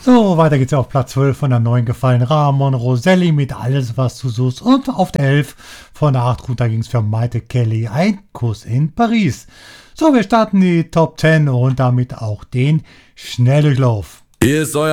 So, weiter geht's auf Platz 12 von der 9 gefallen. Ramon Roselli mit Alles, was du suchst. Und auf der 11 von der 8 runter ging's für Maite Kelly. Ein Kuss in Paris. So, wir starten die Top 10 und damit auch den Schnelldurchlauf. Hier ist euer